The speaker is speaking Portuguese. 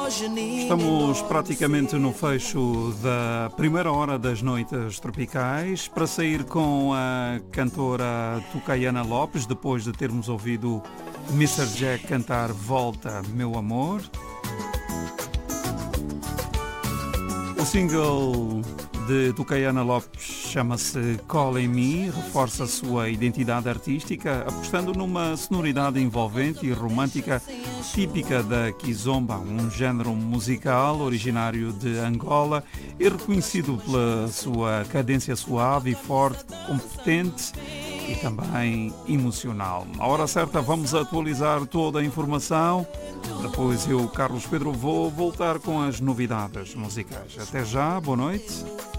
Estamos praticamente no fecho da primeira hora das Noites Tropicais para sair com a cantora Tucaiana Lopes, depois de termos ouvido Mr. Jack cantar Volta, Meu Amor. O single de Tucaiana Lopes chama-se Calling Me, reforça a sua identidade artística, apostando numa sonoridade envolvente e romântica típica da Kizomba, um género musical originário de Angola e reconhecido pela sua cadência suave e forte, competente e também emocional. À hora certa vamos atualizar toda a informação. Depois eu, Carlos Pedro, vou voltar com as novidades musicais. Até já, boa noite.